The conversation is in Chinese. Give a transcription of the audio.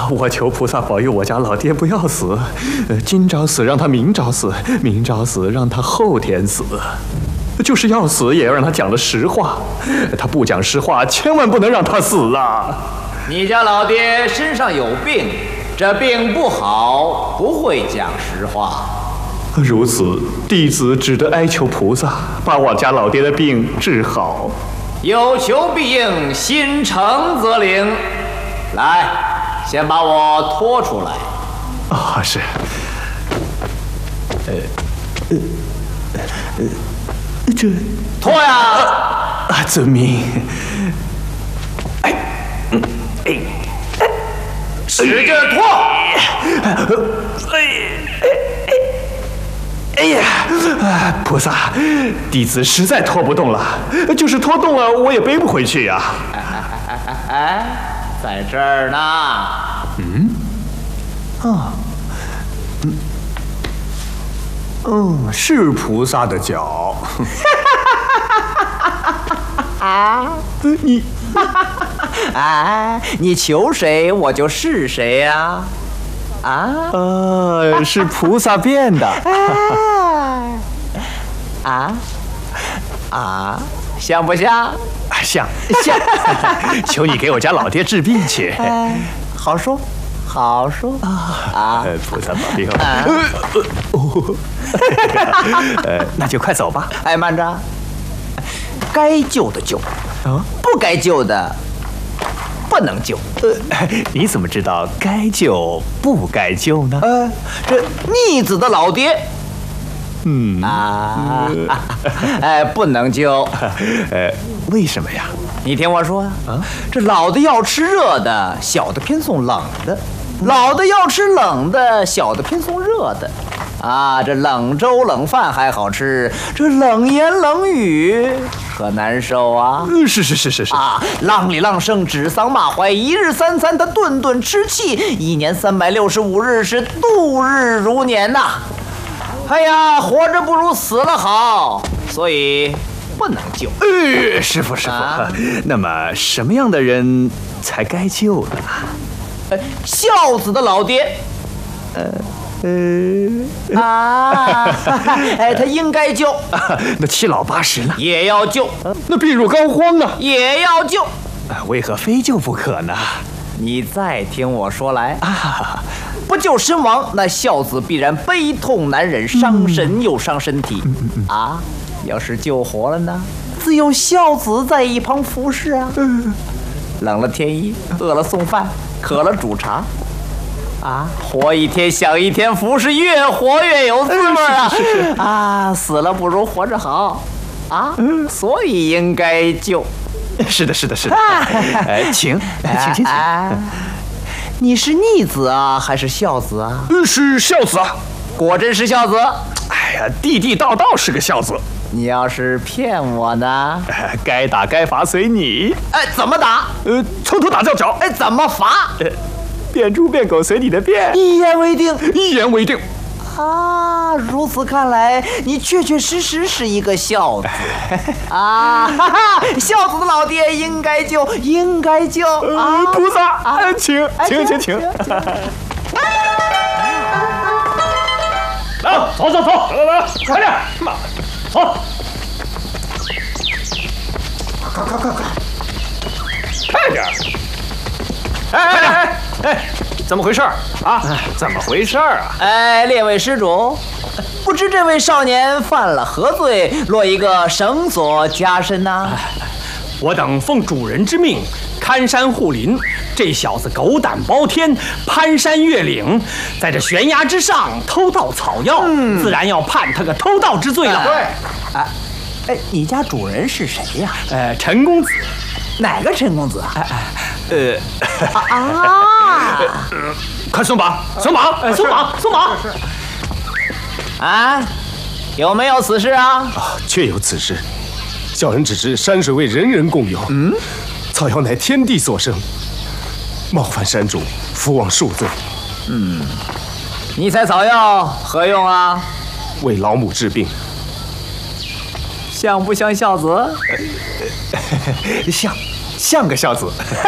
我求菩萨保佑我家老爹不要死，今朝死让他明朝死，明朝死让他后天死，就是要死也要让他讲了实话。他不讲实话，千万不能让他死啊！ 你家老爹身上有病，这病不好，不会讲实话。 如此，弟子只得哀求菩萨，把我家老爹的病治好。 有求必应，心诚则灵。来，先把我拖出来。 啊，是。这拖呀！ 啊，遵命。 使劲拖！ 哎呀，菩萨，弟子实在拖不动了，就是拖动了，我也背不回去呀。 在这儿呢。 是菩萨的脚。你， 你求谁，我就是谁呀。 是菩萨变的。 像不像？ 像。求你给我家老爹治病去。 好说，好说。 菩萨保佑。那就快走吧。 慢着，该救的救，不该救的不能救。 你怎么知道该救不该救呢？ 这逆子的老爹，不能救。 为什么呀？ 你听我说这老的要吃热的，小的偏送冷的；老的要吃冷的，小的偏送热的。这冷粥冷饭还好吃，这冷言冷语可难受啊！ 是。 浪里浪声，指桑骂槐，一日三餐他顿顿吃气，一年365日是度日如年呐。哎呀，活着不如死了好，所以不能救。 师傅，那么什么样的人才该救呢？ 孝子的老爹。他应该救。 那7老80呢？ 也要救。 那病入膏肓呢？ 也要救。 为何非救不可呢？ 你再听我说来。不救身亡，那孝子必然悲痛难忍，伤神又伤身体。要是救活了呢，自有孝子在一旁服侍啊。冷了添衣，饿了送饭，渴了煮茶。活一天想一天，服侍越活越有滋味啊！死了不如活着好所以应该救。 是的。请。 你是逆子啊，还是孝子啊？ 是孝子啊。 果真是孝子？ 哎呀，地道是个孝子。 你要是骗我呢？ 该打该罚随你。 怎么打？ 从头打到脚。 怎么罚？ 变猪变狗随你的便。 一言为定。 一言为定。 如此看来，你确确实实是一个孝子孝子的老爹应该救，应该救菩萨，请。走，快点，走，快点！怎么回事怎么回事列位施主，不知这位少年犯了何罪，落一个绳索加身呢？ 我等奉主人之命，看山护林。这小子狗胆包天，攀山越岭，在这悬崖之上偷盗草药，自然要判他个偷盗之罪了。 你家主人是谁呀？ 陈公子。 哪个陈公子？ 快松绑！ 有没有此事啊？ 确有此事。小人只知山水为人人共有，草药乃天地所生，冒犯山主，福往恕罪。 你采草药何用啊？ 为老母治病。 像不像孝子？ 像个孝子。